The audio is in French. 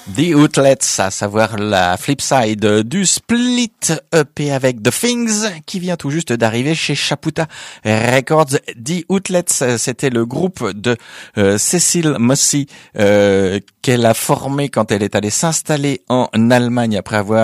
The Outlets, à savoir la flip side du split EP avec The Things, qui vient tout juste d'arriver chez Chaputa Records. The Outlets, c'était le groupe de Cécile Mossy qu'elle a formé quand elle est allée s'installer en Allemagne après avoir